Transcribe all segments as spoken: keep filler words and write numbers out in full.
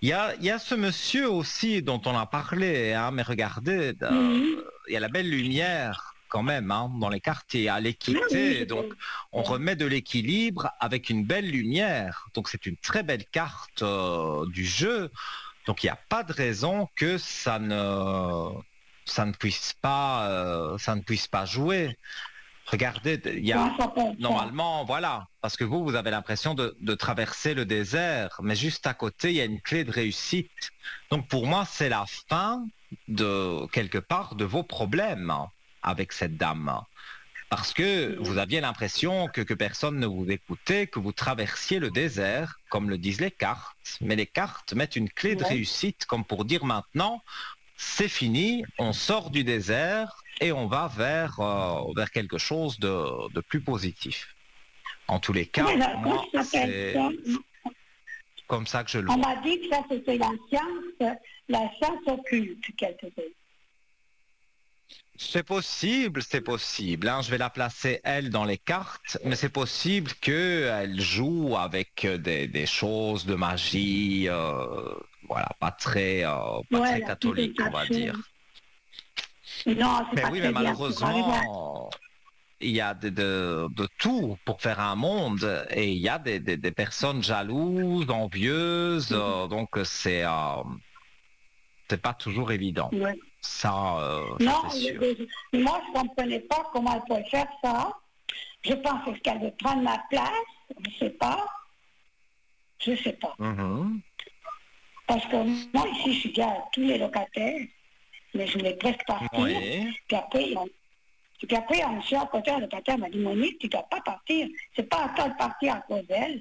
Il y a, il y a ce monsieur aussi dont on a parlé, hein, mais regardez, euh, Mhm. il y a la belle lumière quand même hein, dans les quartiers, à Oui, oui, je l'équité. Donc, sais. on remet de l'équilibre avec une belle lumière. Donc, c'est une très belle carte euh, du jeu. Donc, il n'y a pas de raison que ça ne, ça ne puisse pas, euh, ça ne puisse pas jouer. Regardez, il y a Comment ça s'appelle ça? normalement, voilà, parce que vous, vous avez l'impression de, de traverser le désert, mais juste à côté, il y a une clé de réussite. Donc pour moi, c'est la fin de quelque part de vos problèmes hein, avec cette dame. Parce que vous Mhm. aviez l'impression que, que personne ne vous écoutait, que vous traversiez le désert, comme le disent les cartes. Mais les cartes mettent une clé de Ouais. réussite, comme pour dire maintenant, c'est fini, on sort du désert et on va vers, euh, vers quelque chose de, de plus positif. En tous les cas, Mais là, comment moi, ça s'appelle c'est ça? comme ça que je le On vois. m'a dit que ça c'était la science, la science occulte qu'elle faisait. C'est possible, c'est possible. hein. Je vais la placer, elle, dans les cartes, mais c'est possible qu'elle joue avec des, des choses de magie, euh, voilà, pas très, euh, pas Ouais, très la petite catholique, on va capsule. dire. Non, c'est Mais pas oui, mais très bien. Tu vas arriver à... malheureusement, il y a de, de, de tout pour faire un monde et il y a des, des, des personnes jalouses, envieuses, euh, donc c'est euh, c'est pas toujours évident. Ouais. Ça, euh, ça Non, c'est le- sûr. le- moi je ne comprenais pas comment elle pouvait faire ça. Je pensais qu'elle veut prendre ma place, je ne sais pas. Je ne sais pas. Mhm. Parce que moi ici, je suis bien à tous les locataires, mais je voulais presque partir. Oui. Puis après, on, puis après, un monsieur à côté, un locataire m'a dit, Monique, tu ne dois pas partir. C'est pas à toi de partir à cause d'elle.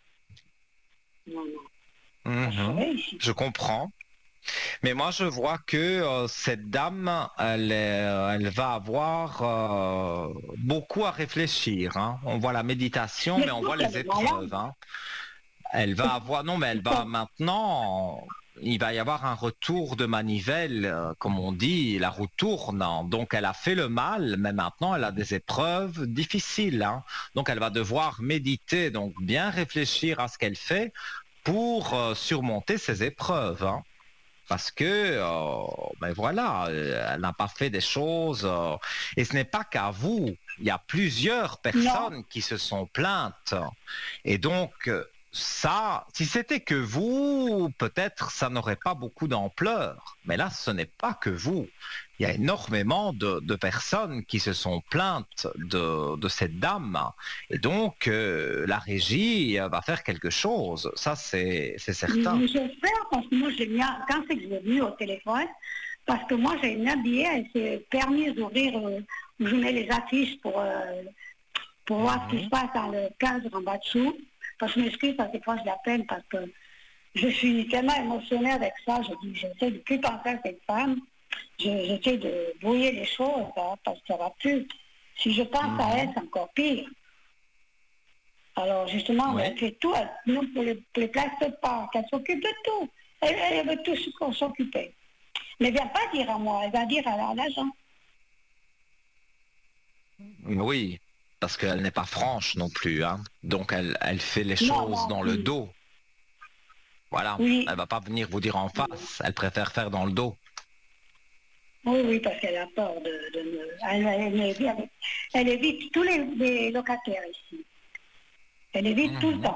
Non, non, je Mhm. serai ici. Je comprends. Mais moi, je vois que euh, cette dame, elle, est- euh, elle va avoir euh, beaucoup à réfléchir. hein. On voit la méditation, Mais mais je on trouve voit qu'elle les est malade. épreuves. hein. Elle va avoir, non, mais elle va maintenant, il va y avoir un retour de manivelle, euh, comme on dit, la roue tourne. hein. Donc elle a fait le mal, mais maintenant elle a des épreuves difficiles. hein. Donc elle va devoir méditer, donc bien réfléchir à ce qu'elle fait pour euh, surmonter ces épreuves. hein. Parce que, euh, ben voilà, euh, elle n'a pas fait des choses. euh, et ce n'est pas qu'à vous. Il y a plusieurs Non, personnes qui se sont plaintes. Et donc, euh, ça, si c'était que vous, peut-être ça n'aurait pas beaucoup d'ampleur. Mais là, ce n'est pas que vous. Il y a énormément de, de personnes qui se sont plaintes de, de cette dame. Et donc, euh, la régie euh, va faire quelque chose. Ça, c'est c'est certain. j'espère parce que moi j'ai bien, quand c'est que je l'ai venu au téléphone, parce que moi j'ai bien billet, elle s'est permise d'ouvrir, euh, où je mets les affiches pour, euh, pour voir ce qui se Mhm. passe dans le cadre en bas dessous. Parce que je m'excuse à chaque fois je l'appelle parce que je suis tellement émotionnée avec ça, je dis, j'essaie de plus penser à cette femme, Je- j'essaie de brouiller les choses, hein, parce que ça va plus. Si je pense à elle, Mhm. c'est encore pire. Alors justement, elle Oui. fait tout, elle, nous, pour les, pour les places de parc, elle s'occupe de tout. Elle, elle veut tout s- s'occuper. Mais elle ne vient pas dire à moi, elle va dire à la- à l'agent. Oui, parce qu'elle n'est pas franche non plus, hein. Donc elle, elle fait les Non, choses non, dans le oui, dos. Voilà. Elle oui, va pas venir vous dire en face. Elle préfère faire dans le dos. oui, oui, parce qu'elle a peur de, de me... Elle, elle, évite, avec- elle évite tous les, les locataires ici. Elle évite tout le Mhm. temps.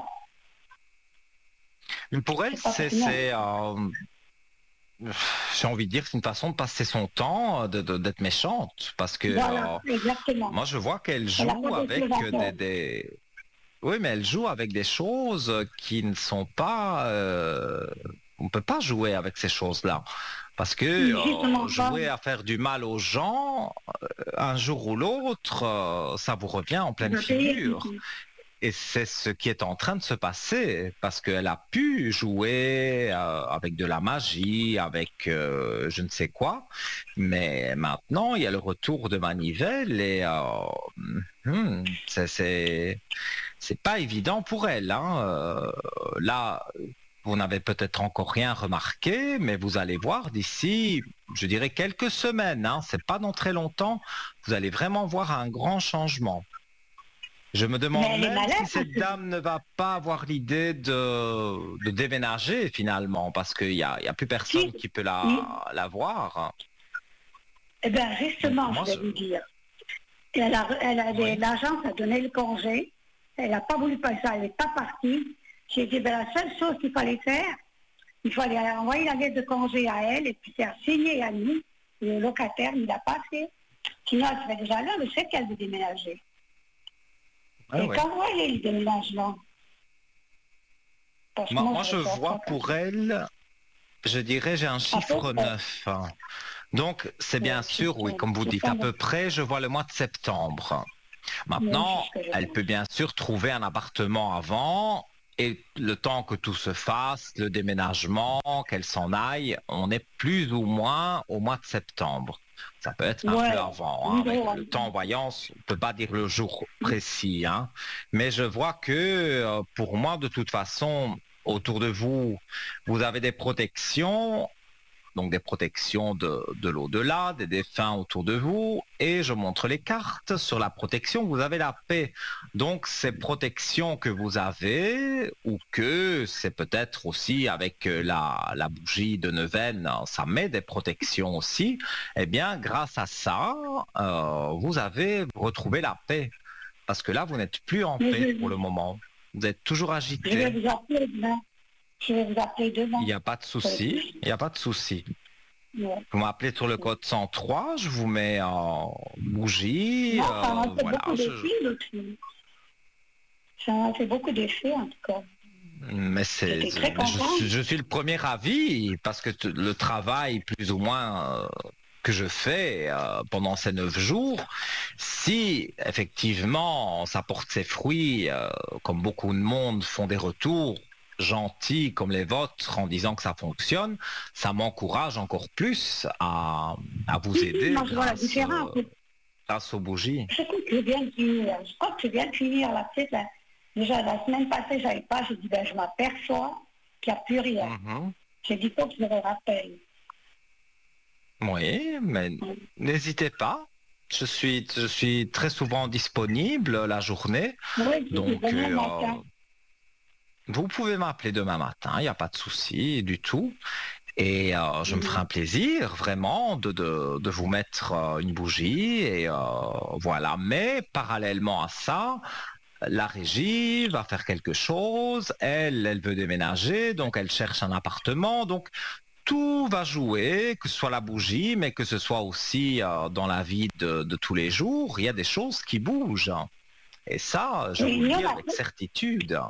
Mais pour Je elle, sais pas c'est, parce que non. c'est, euh, j'ai envie de dire, c'est une façon de passer son temps, euh, de, de- d'être méchante, parce que Voilà, euh, exactement. moi je vois qu'elle Elle n'a pas joue avec des, d'explorateur. des, oui, mais elle joue avec des choses qui ne sont pas, euh, on ne peut pas jouer avec ces choses-là, parce que euh, Justement pas. jouer à faire du mal aux gens, euh, un jour ou l'autre, euh, ça vous revient en Elle pleine va payer. figure. Et c'est ce qui est en train de se passer, parce qu'elle a pu jouer euh, avec de la magie, avec euh, je ne sais quoi, mais maintenant il y a le retour de manivelle et euh, hmm, c'est c'est c'est pas évident pour elle. Hein. Euh, là, vous n'avez peut-être encore rien remarqué, mais vous allez voir d'ici, je dirais quelques semaines. Hein, c'est pas dans très longtemps, vous allez vraiment voir un grand changement. Je me demande Mais elle est même malade, si cette aussi. dame ne va pas avoir l'idée de, de déménager finalement, parce qu'il n'y a, il y a plus personne Si, qui peut il- la, la voir. eh bien, Donc justement, je moi, vais je... vous dire. Elle a, elle a, Oui. l'agence a donné le congé. Elle n'a pas voulu passer ça, elle n'est pas partie. J'ai dit, ben, la seule chose qu'il fallait faire, il fallait envoyer la lettre de congé à elle et puis faire signer à nous, le locataire, il l'a pas fait. Sinon, elle serait déjà là, mais c'est qu'elle veut déménager. Ouais, Et ouais. quand vous voyez le déménagement, parce que Moi, moi, moi, je je reçois vois ça comme pour elle, je dirais, j'ai un à peu chiffre près. neuf. Donc, c'est Ouais, bien je sûr, oui, sais, comme vous je sais dites, pas, à moi, peu près, je vois le mois de septembre. moi, c'est Maintenant, ce que je elle pense. peut bien sûr trouver un appartement avant et le temps que tout se fasse, le déménagement, qu'elle s'en aille, on est plus ou moins au mois de septembre. Ça peut être un peu Ouais, avant, hein, oui, avec bon, le temps voyance, on ne peut pas dire le jour précis, hein. Mais je vois que euh, pour moi, de toute façon, autour de vous, vous avez des protections, donc des protections de, de l'au-delà, des défunts autour de vous, et je montre les cartes. Sur la protection, vous avez la paix. Donc ces protections que vous avez, ou que c'est peut-être aussi avec euh, la, la bougie de neuvaine, ça met des protections aussi, eh bien grâce à ça, euh, vous avez retrouvé la paix. Parce que là, vous n'êtes plus en mais paix pour je, le moment. Vous êtes toujours je vais agité. vous appeler demain. Je vais vous appeler Il demain n'y a pas de pour le souci. bouger. Il n'y a pas de souci. Ouais. Vous m'appelez sur le code cent trois, je vous mets en bougie, Non, ça euh, m'a fait voilà. beaucoup je- d'effets, l'autre film. Ça m'a fait beaucoup d'effets, en tout cas. mais c'est, J'étais très mais je, contente. suis- je suis le premier ravi parce que t- le travail plus ou moins euh, que je fais euh, pendant ces neuf jours, si effectivement ça porte ses fruits, euh, comme beaucoup de monde font des retours gentils comme les vôtres en disant que ça fonctionne, ça m'encourage encore plus à, à vous Si, si, aider moi je vois la grâce, différence. euh, grâce aux bougies. Je crois que je viens de finir. Je crois que je viens de finir la petite. Là. Déjà, la semaine passée, j'avais pas. J'ai dit, ben, je m'aperçois qu'il n'y a plus rien. Mhm. J'ai dit, faut que je me rappelle. Oui, mais n'hésitez pas. Je suis, je suis très souvent disponible la journée. Oui, c'est Donc, demain euh, matin. vous pouvez m'appeler demain matin, il n'y a pas de souci du tout. Et euh, je me ferai un plaisir vraiment de, de, de vous mettre euh, une bougie. Et euh, voilà. Mais parallèlement à ça, la régie va faire quelque chose. Elle, elle veut déménager, donc elle cherche un appartement. Donc, tout va jouer, que ce soit la bougie, mais que ce soit aussi euh, dans la vie de, de tous les jours, il y a des choses qui bougent. Et ça, je Et vous il le y en dis a, avec certitude.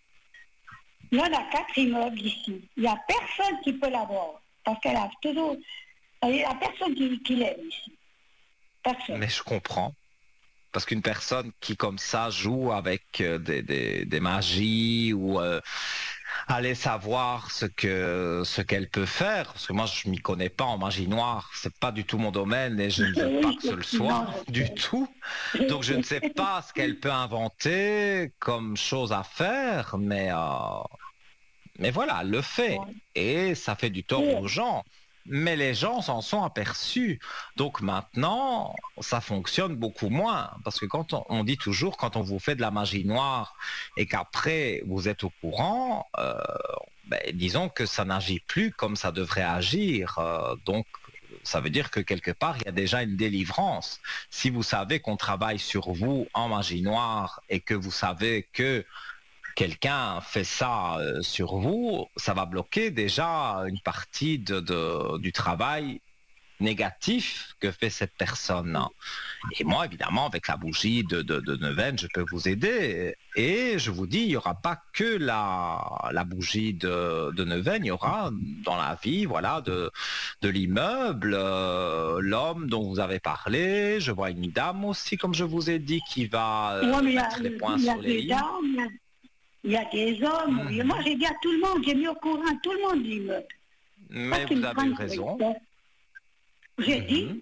il y en a quatre immeubles ici. Il n'y a personne qui peut l'avoir. Parce qu'elle a toujours. Il n'y a personne qui, qui l'aime ici. Personne. Mais je comprends. Parce qu'une personne qui comme ça joue avec euh, des, des, des magies ou euh, aller savoir ce que ce qu'elle peut faire, parce que moi je m'y connais pas en magie noire, c'est pas du tout mon domaine et je ne veux pas Oui, que ce le soit effectivement, je du tout. Donc je ne sais sais. pas ce qu'elle peut inventer comme chose à faire, mais euh, mais voilà, elle le fait. Et ça fait du tort aux Oui, gens. Mais les gens s'en sont aperçus. Donc maintenant, ça fonctionne beaucoup moins. Parce que quand on, on dit toujours, quand on vous fait de la magie noire et qu'après vous êtes au courant, euh, ben, disons que ça n'agit plus comme ça devrait agir. Euh, donc ça veut dire que quelque part, il y a déjà une délivrance. Si vous savez qu'on travaille sur vous en magie noire et que vous savez que quelqu'un fait ça euh, sur vous, ça va bloquer déjà une partie de, de- du travail négatif que fait cette personne. Et moi, évidemment, avec la bougie de, de, de neuvaine, je peux vous aider. Et je vous dis, il n'y aura pas que la, la bougie de, de neuvaine, il y aura dans la vie, voilà, de, de l'immeuble, euh, l'homme dont vous avez parlé. Je vois une dame aussi, comme je vous ai dit, qui va ouais, euh, mais il y a, mettre les points il y a sur les des i. dames, il y a, il y a des hommes. Et moi, Mhm. j'ai dit à tout le monde, j'ai mis au courant tout le monde dit, mais pas Mais qu'ils vous me avez eu prennent pour une raison. tête. J'ai Mhm. dit,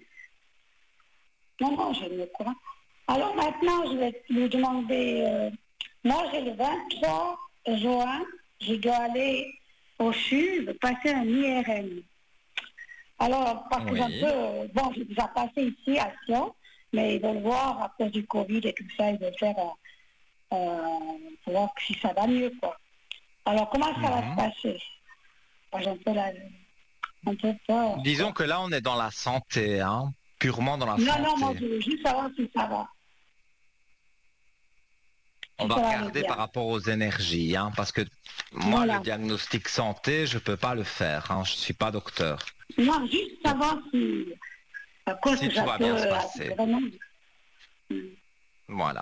non, non, j'ai mis au courant. Alors maintenant, je vais lui demander, euh, moi j'ai le vingt-trois juin, je dois aller au C U V passer un I R N. Alors, parce que j'ai un Oui. peu, euh, bon, j'ai déjà passé ici à Sion, mais ils veulent voir à cause du Covid et tout ça, ils veulent faire, euh, euh, pour voir si ça va mieux, quoi. Alors, comment ça va se Mhm. passer? Moi, j'ai un peu, la, un peu peur. Disons que là, on est dans la santé, hein, purement dans la Non, non, moi, santé. je veux juste savoir si ça va. On Si va ça va aller regarder bien. par rapport aux énergies, hein, parce que moi, le Voilà. diagnostic santé, je peux pas le faire, hein, je suis pas docteur. Non, juste Donc, savoir si, à cause si que tout ça va peut bien se euh, passer, vraiment. voilà.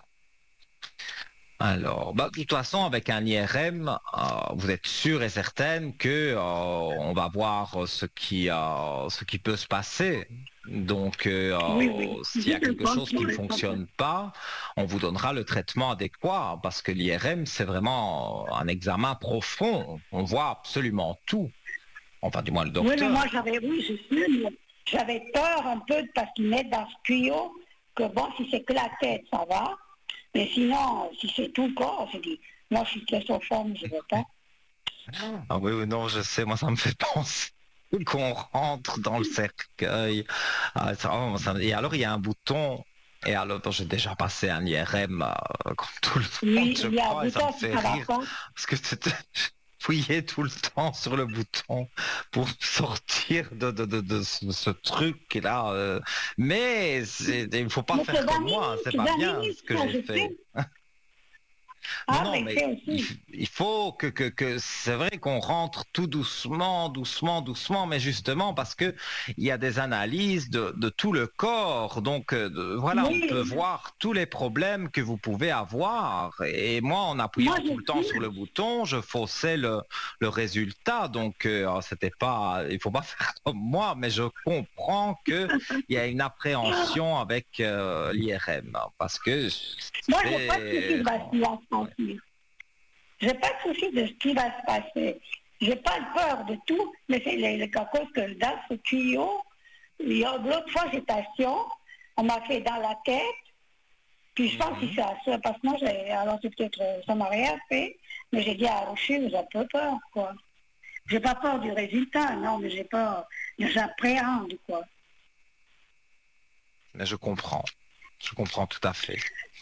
Alors, bah, de toute façon, avec un I R M, euh, vous êtes sûr et certaine que euh, on va voir ce qui, euh, ce qui peut se passer. Donc, euh, Oui, oui. s'il y a Juste le quelque chose qui ne contrôle, quoi. fonctionne pas, on vous donnera le traitement adéquat, parce que l'I R M, c'est vraiment un examen profond. On voit absolument tout. Enfin, du moins le Oui, mais moi, docteur. j'avais, oui, je suis, mais j'avais peur un peu parce qu'ils mettent dans ce tuyau que bon, si c'est que la tête, ça va. Mais sinon, si c'est tout le corps, je dis, moi, je suis très en forme, je ne veux pas. Ah oui, oui, non, je sais, moi, ça me fait penser qu'on rentre dans le cercueil. Ah, ça- oh, ça- et alors, il y a un bouton. Et alors, bon, j'ai déjà passé un I R M, euh, comme tout le monde, Oui, je il y a un crois, et ça me bouton si fait ça va rire. pas. Parce que c'était fouillé tout le temps sur le bouton pour sortir de, de, de, de ce, ce truc-là. euh. Mais c'est- il ne faut pas Mais c'est faire vingt comme moi, hein, minutes, c'est pas vingt bien minutes, ce que ça, j'ai je fait. sais. Non, Ah, non, mais mais c'est il, aussi. f- il faut que, que, que c'est vrai qu'on rentre tout doucement, doucement, doucement, mais justement parce que il y a des analyses de, de tout le corps. Donc euh, de- voilà, on peut Oui, voir tous les problèmes que vous pouvez avoir. Et moi, en moi, appuyant tout je le temps sur suis. le bouton, je faussais le, le résultat. Donc euh, alors, c'était pas, il faut pas faire comme moi, mais je comprends que il y a une appréhension avec euh, l'I R M parce que Moi, j'ai pas de souci c'est de ce qui va se passer. J'ai pas de souci de ce qui va se passer. J'ai pas peur de tout, mais c'est le, le cas que dans ce tuyau, il y a- l'autre fois, j'étais assis, on m'a fait dans la tête, puis je pense que c'est à ça, parce que moi, j'ai, alors c'est peut-être, euh, ça m'a rien fait, mais j'ai dit à Rocher, j'ai un peu peur, quoi. J'ai pas peur du résultat, non, mais j'ai peur, j'appréhende, quoi. Mais je comprends. Je comprends tout à fait.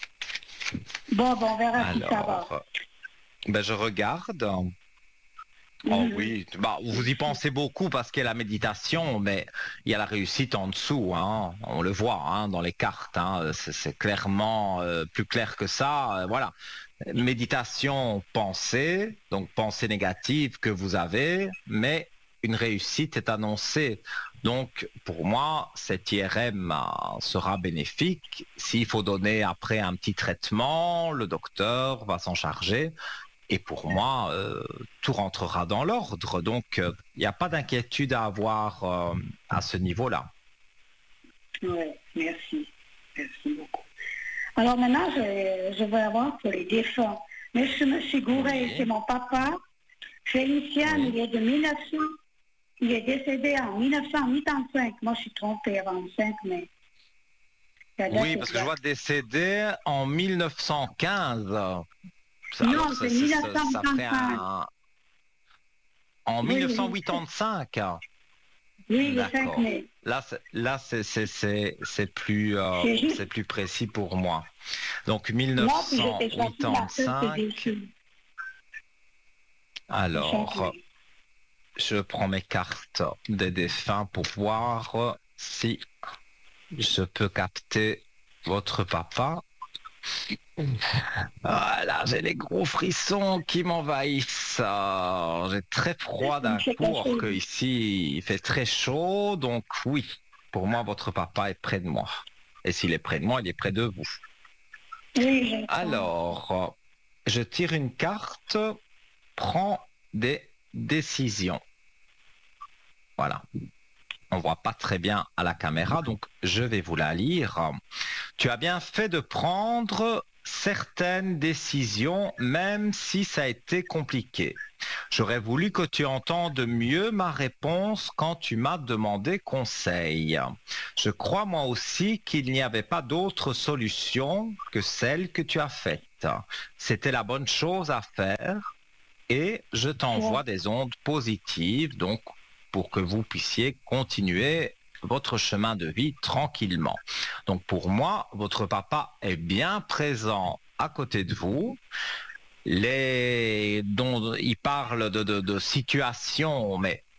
Bon, bon, on verra si ça va. Alors, ben je regarde. Oh Mhm. oui, bah, vous y pensez beaucoup parce qu'il y a la méditation, mais il y a la réussite en dessous. Hein. On le voit hein, dans les cartes. Hein. C'est, c'est clairement euh, plus clair que ça. Euh, voilà. Méditation, pensée, donc pensée négative que vous avez, mais une réussite est annoncée. Donc, pour moi, cet I R M euh, sera bénéfique. S'il faut donner après un petit traitement, le docteur va s'en charger. Et pour moi, euh, tout rentrera dans l'ordre. Donc, il euh, n'y a pas d'inquiétude à avoir euh, à ce niveau-là. Oui, merci. Merci beaucoup. Alors maintenant, je, je vais avoir pour les défunts. Mais je me suis gourée, Oui. c'est mon papa. Félicien, Oui. il est de mille neuf cents. Il est décédé en mille neuf cent quatre-vingt-quinze. Moi, je suis trompée avant le cinq mai. La date Oui, est parce que je exacte. vois décédé en mille neuf cent quinze. Alors, Non, ça, c'est ça- ça- ça ferait mille neuf cent quatre-vingt-quinze. un... En Oui, oui. mille neuf cent quatre-vingt-cinq. Oui, le cinq D'accord. mai. Là, c'est, là, c'est, c'est, c'est, c'est plus, euh, C'est juste. c'est plus précis pour moi. Donc, Moi, puis j'étais choquée, ma soeur s'est mille neuf cent quatre-vingt-cinq. déçue. Le cinq Alors, mai. je prends mes cartes des défunts pour voir si je peux capter votre papa. Voilà, j'ai les gros frissons qui m'envahissent. Euh, J'ai très froid d'un C'est coup, quelque alors chose. qu'ici il fait très chaud. Donc oui, pour moi, votre papa est près de moi. Et s'il est près de moi, il est près de vous. Oui, je crois. Alors, euh, je tire une carte, prends des décisions. Voilà. On voit pas très bien à la caméra, donc je vais vous la lire. Tu as bien fait de prendre certaines décisions, même si ça a été compliqué. J'aurais voulu que tu entendes mieux ma réponse quand tu m'as demandé conseil. Je crois moi aussi qu'il n'y avait pas d'autre solution que celle que tu as faite. C'était la bonne chose à faire et je Ouais. t'envoie des ondes positives, donc pour que vous puissiez continuer votre chemin de vie tranquillement. Donc pour moi, votre papa est bien présent à côté de vous, les, dont il parle de, de, de situations, mais